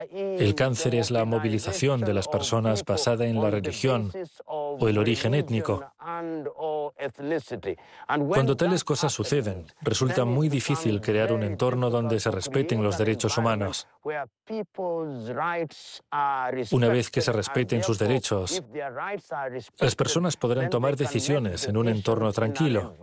El cáncer es la movilización de las personas basada en la religión o el origen étnico. Cuando tales cosas suceden, resulta muy difícil crear un entorno donde se respeten los derechos humanos. Una vez que se respeten sus derechos, las personas podrán tomar decisiones en un entorno tranquilo.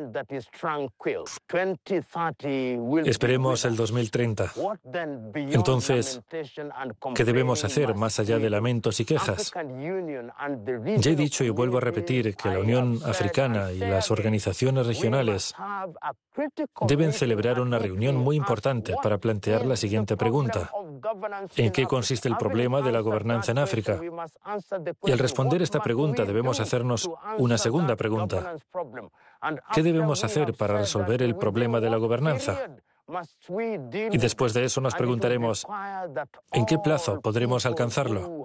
Esperemos el 2030. Entonces, ¿qué debemos hacer más allá de lamentos y quejas? Ya he dicho y vuelvo a repetir que la Unión Africana y las organizaciones regionales deben celebrar una reunión muy importante para plantear la siguiente pregunta. ¿En qué consiste el problema de la gobernanza en África? Y al responder esta pregunta debemos hacernos una segunda pregunta. ¿Qué debemos hacer para resolver el problema de la gobernanza? Y después de eso nos preguntaremos, ¿en qué plazo podremos alcanzarlo?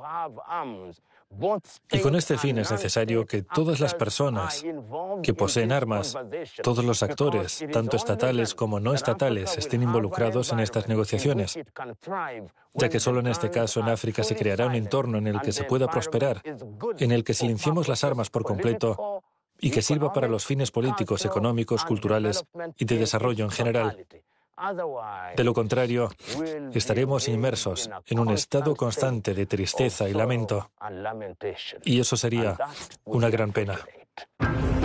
Y con este fin es necesario que todas las personas que poseen armas, todos los actores, tanto estatales como no estatales, estén involucrados en estas negociaciones, ya que solo en este caso en África se creará un entorno en el que se pueda prosperar, en el que silenciemos las armas por completo y que sirva para los fines políticos, económicos, culturales y de desarrollo en general. De lo contrario, estaremos inmersos en un estado constante de tristeza y lamento. Y eso sería una gran pena.